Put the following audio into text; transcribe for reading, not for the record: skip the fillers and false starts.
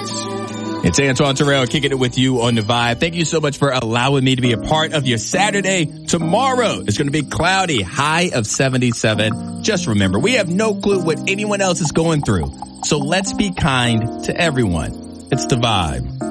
It's Antoine Terrell kicking it with you on The Vibe. Thank you so much for allowing me to be a part of your Saturday. Tomorrow is going to be cloudy, high of 77. Just remember, we have no clue what anyone else is going through. So let's be kind to everyone. It's The Vibe.